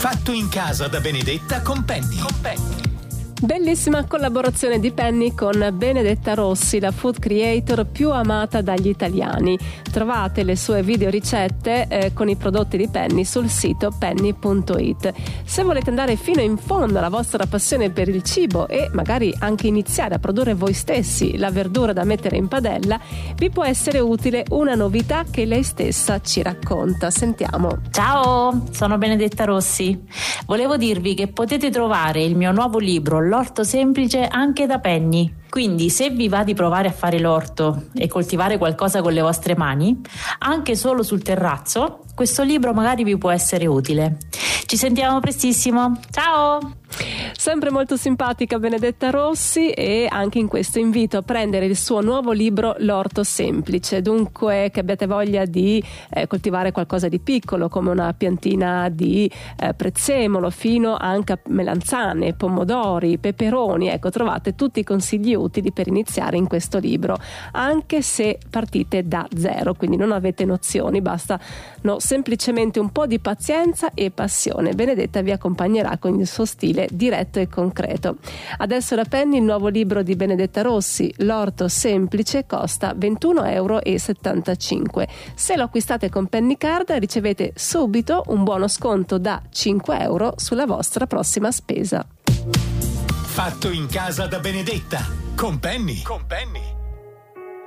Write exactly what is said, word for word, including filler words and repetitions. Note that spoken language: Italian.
Fatto in casa da Benedetta con Penny. Con Penny. Bellissima collaborazione di Penny con Benedetta Rossi, la food creator più amata dagli italiani. Trovate le sue video ricette eh, con i prodotti di Penny sul sito penny punto it. Se volete andare fino in fondo alla vostra passione per il cibo e magari anche iniziare a produrre voi stessi la verdura da mettere in padella, vi può essere utile una novità che lei stessa ci racconta. Sentiamo. Ciao, sono Benedetta Rossi. Volevo dirvi che potete trovare il mio nuovo libro L'orto semplice anche da Penny. Quindi se vi va di provare a fare l'orto e coltivare qualcosa con le vostre mani, anche solo sul terrazzo, questo libro magari vi può essere utile. Ci sentiamo prestissimo. Ciao! Sempre molto simpatica Benedetta Rossi, e anche in questo invito a prendere il suo nuovo libro L'orto semplice. Dunque, che abbiate voglia di eh, coltivare qualcosa di piccolo come una piantina di eh, prezzemolo fino anche a melanzane, pomodori, peperoni, ecco, trovate tutti i consigli utili per iniziare in questo libro, anche se partite da zero, quindi non avete nozioni, basta no, semplicemente un po' di pazienza e passione. Benedetta vi accompagnerà con il suo stile diretto e concreto. Adesso da Penny il nuovo libro di Benedetta Rossi, L'orto semplice, costa ventuno virgola settantacinque euro. Se lo acquistate con Penny Card ricevete subito un buono sconto da cinque euro sulla vostra prossima spesa. Fatto in casa da Benedetta con Penny. Con Penny.